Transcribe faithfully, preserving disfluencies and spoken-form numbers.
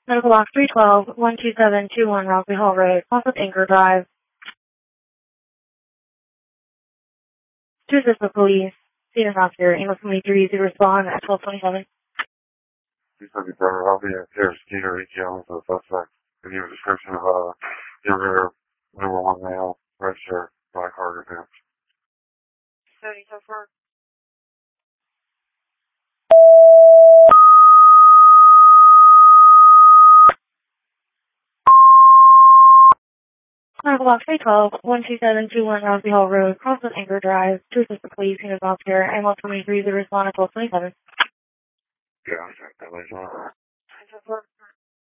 Medical Box three twelve, one two seven two one Rockley Hall Road, off of Anchor Drive. To assist the police, Stephen Officer, Amos twenty-three, to respond at twelve twenty-seven. You said you better help me at Harris Skeeter, A T M, for the suspect. Give you a description of a younger, number one male, red shirt, black cargo pants. thirty so far. Medical Box three twelve, one two seven two one Rockley Hall Road, cross of Anchor Drive. To assist the police, Stephen Officer, Amos twenty-three, to respond at twelve twenty-seven. Yeah, okay. That later on. ten so far.